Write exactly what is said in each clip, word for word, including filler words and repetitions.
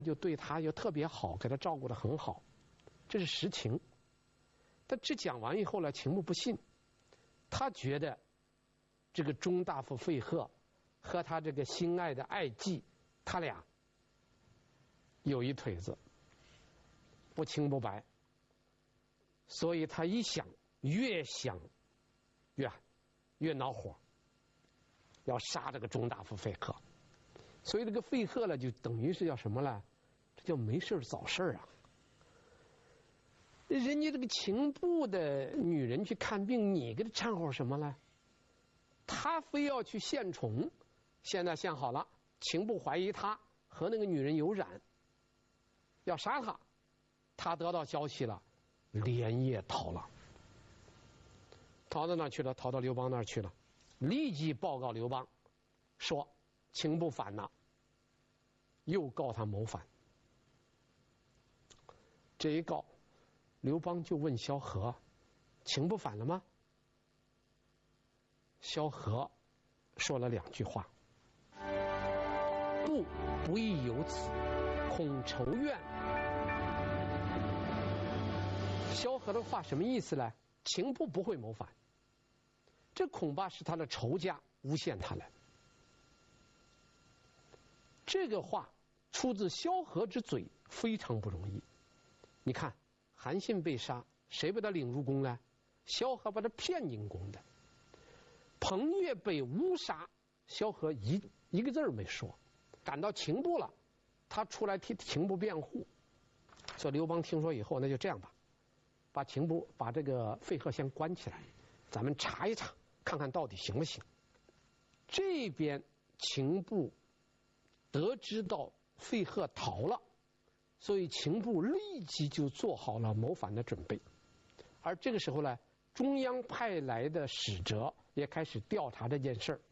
就对他又特别好，给他照顾得很好，这是实情。但这讲完以后呢，秦牧不信，他觉得这个中大夫费赫和他这个心爱的爱姬，他俩有一腿子，不清不白。所以他一想，越想越越恼火，要杀这个中大夫费赫。所以这个费赫呢，就等于是叫什么呢？这叫没事找事啊！人家这个刑部的女人去看病，你给他掺和什么呢？他非要去献宠，现在献好了，刑部怀疑他和那个女人有染，要杀他。他得到消息了，连夜逃了。逃到哪去了？逃到刘邦那儿去了，立即报告刘邦，说刑部反了，又告他谋反。这一告，刘邦就问萧何：“刑部反了吗？”萧何说了两句话：“不，不亦有此，恐仇怨。”萧何的话什么意思呢？刑部不会谋反，这恐怕是他的仇家诬陷他了。这个话出自萧何之嘴，非常不容易。你看，韩信被杀，谁把他领入宫呢？萧何把他骗进宫的。彭越被诬杀，萧何一一个字儿没说。赶到刑部了，他出来替刑部辩护。所以刘邦听说以后，那就这样吧，把刑部把这个费赫先关起来，咱们查一查，看看到底行不行。这边刑部得知到费赫逃了，所以刑部立即就做好了谋反的准备。而这个时候呢，中央派来的使者也开始调查这件事儿，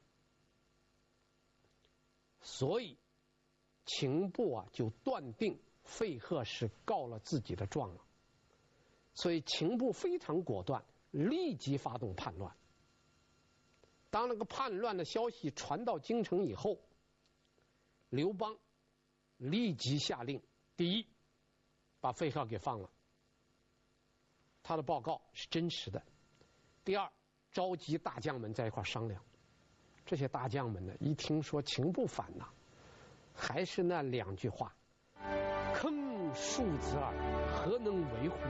所以刑部啊就断定费赫是告了自己的状了。所以刑部非常果断，立即发动叛乱。当那个叛乱的消息传到京城以后，刘邦立即下令：第一，把费赫给放了，他的报告是真实的；第二，召集大将们在一块商量。这些大将们呢，一听说刑部反了，还是那两句话：坑庶子耳，何能为乎？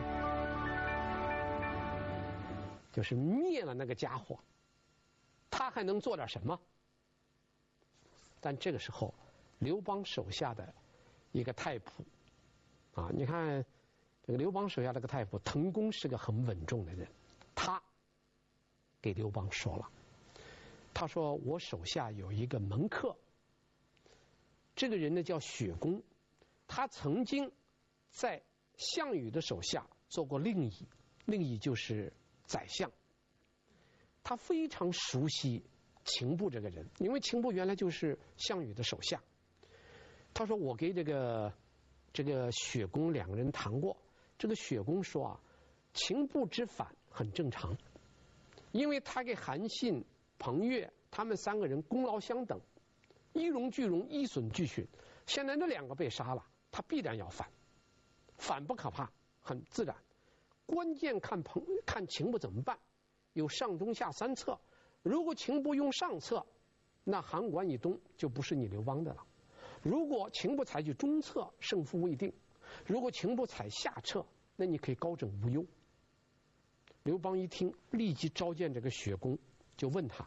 就是灭了那个家伙，他还能做点什么？但这个时候，刘邦手下的一个太仆啊，你看这个刘邦手下这个太仆滕公是个很稳重的人，他给刘邦说了，他说我手下有一个门客，这个人呢叫许公，他曾经在项羽的手下做过令尹，令尹就是宰相，他非常熟悉秦部这个人，因为秦部原来就是项羽的手下。他说我给这个这个雪公两个人谈过，这个雪公说啊，秦部之反很正常，因为他给韩信、彭越他们三个人功劳相等，一荣俱荣，一损俱损。现在那两个被杀了，他必然要反，反不可怕，很自然。关键看彭看秦部怎么办，有上中下三策。如果秦部用上策，那函馆以东就不是你刘邦的了；如果秦部采取中策，胜负未定；如果秦部采下策，那你可以高枕无忧。刘邦一听，立即召见这个雪公，就问他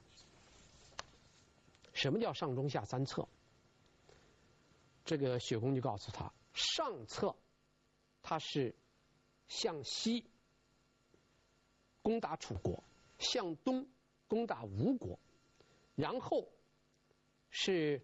什么叫上中下三策。这个雪公就告诉他，上策他是向西攻打楚国，向东攻打吴国，然后是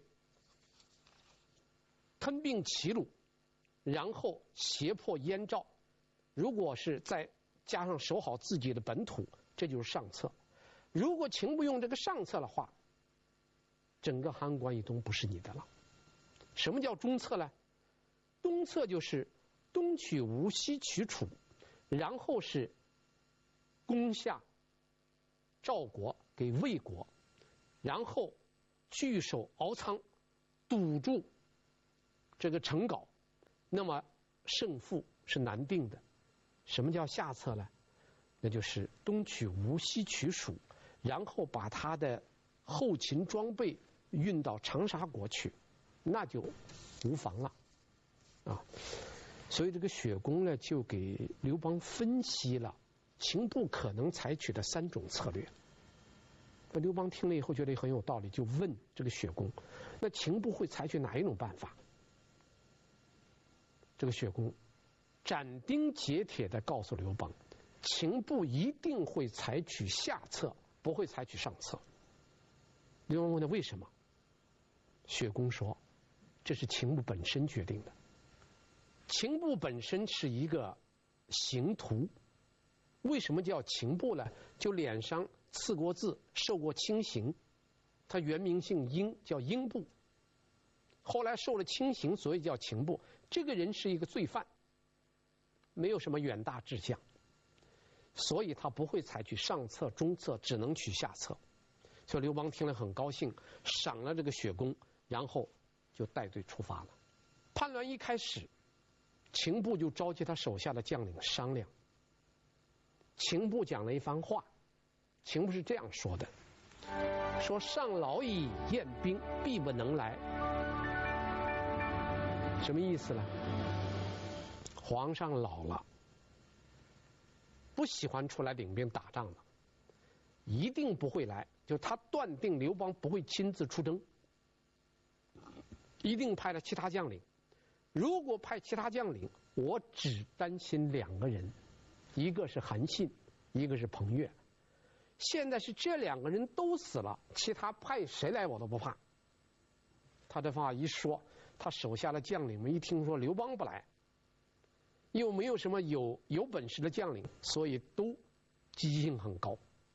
吞并齐鲁，然后胁迫燕赵。如果是再加上守好自己的本土，这就是上策。如果秦部用这个上策的话，整个函馆以东不是你的了。什么叫中策呢？东策就是东取吴，西取楚，然后是攻下赵国给魏国，然后据守敖仓，堵住这个成皋， 那么胜负是难定的。什么叫下策呢？那就是东取吴，西取蜀，然后把他的后勤装备运到长沙国去，那就无妨了啊。所以这个雪公呢，就给刘邦分析了秦部可能采取的三种策略。那刘邦听了以后觉得很有道理，就问这个雪公：那秦部会采取哪一种办法？这个雪公斩钉截铁地告诉刘邦，秦部一定会采取下策，不会采取上策。刘邦问他为什么？雪公说，这是秦部本身决定的。秦部本身是一个刑徒，为什么叫秦部呢？就脸上刺过字，受过轻刑，他原名姓英，叫英部，后来受了轻刑，所以叫秦部。这个人是一个罪犯，没有什么远大志向，所以他不会采取上策、中策，只能取下策。所以刘邦听了很高兴，赏了这个雪公，然后就带队出发了。叛乱一开始，秦部就召集他手下的将领商量。秦部讲了一番话，秦部是这样说的：说上老矣，宴兵必不能来。什么意思呢？皇上老了，不喜欢出来领兵打仗了，一定不会来。就他断定刘邦不会亲自出征，一定派了其他将领。如果派其他将领，我只担心两个人，一个是韩信，一个是彭越。现在是这两个人都死了，其他派谁来我都不怕。他这话一说，他手下的将领们一听说刘邦不来，又没有什么有有本事的将领，所以都积极性很高。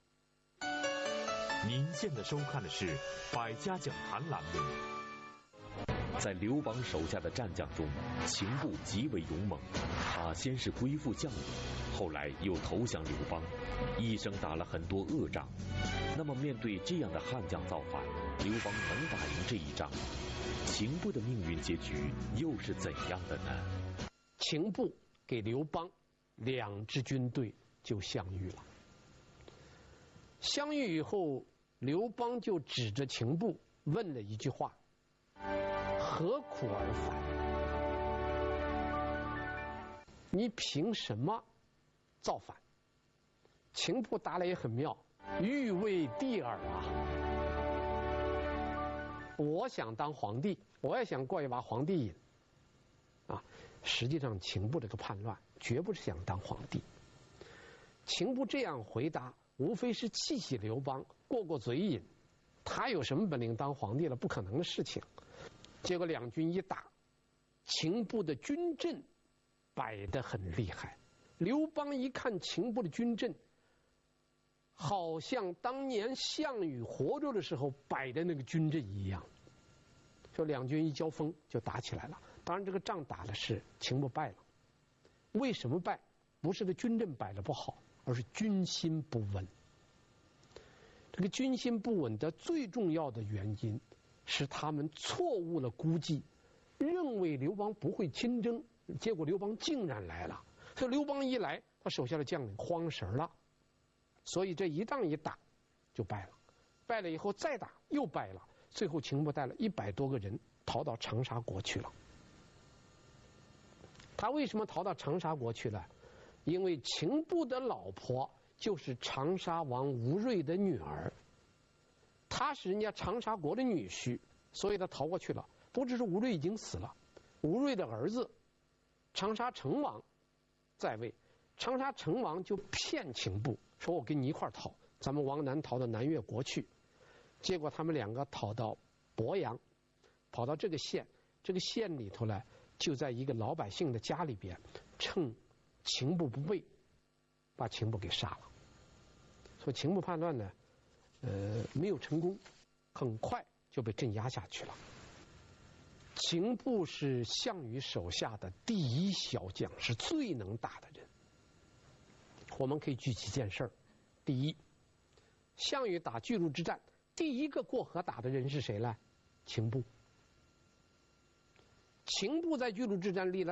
您现在收看的是《百家讲坛》栏目。在刘邦手下的战将中，秦部极为勇猛。他先是归附项羽，后来又投降刘邦，一生打了很多恶仗。那么面对这样的悍将造反，刘邦能打赢这一仗吗？秦部的命运结局又是怎样的呢？ 秦部给刘邦两支军队就相遇了。相遇以后，刘邦就指着秦部问了一句话：何苦而反？你凭什么造反？秦部答来也很妙：欲为帝耳啊！我想当皇帝，我也想过一把皇帝瘾啊！实际上，秦部这个叛乱绝不是想当皇帝。秦部这样回答，无非是气气刘邦，过过嘴瘾。他有什么本领当皇帝了？不可能的事情。结果两军一打，秦部的军阵摆得很厉害。刘邦一看秦部的军阵，好像当年项羽活着的时候摆的那个军阵一样。说两军一交锋就打起来了。当然这个仗打的是秦部败了。为什么败？不是这军阵摆得不好，而是军心不稳。这个军心不稳的最重要的原因是他们错误了估计，认为刘邦不会亲征，结果刘邦竟然来了。所以刘邦一来，他手下的将领慌神了，所以这一仗一打就败了。败了以后再打又败了，最后秦部带了一百多个人逃到长沙国去了。他为什么逃到长沙国去了？因为秦部的老婆就是长沙王吴瑞的女儿，他是人家长沙国的女婿，所以他逃过去了。不只是吴瑞已经死了，吴瑞的儿子长沙成王在位，长沙成王就骗秦部说：“我跟你一块逃，咱们往南逃到南越国去。”结果他们两个逃到鄱阳，跑到这个县，这个县里头呢，就在一个老百姓的家里边，趁秦部不备，把秦部给杀了。所以秦部叛乱呢，呃，没有成功，很快就被镇压下去了。秦部是项羽手下的第一小将，是最能打的人。我们可以举几件事儿。第一，项羽打巨鹿之战，第一个过河打的人是谁呢？秦部。秦部在巨鹿之战立了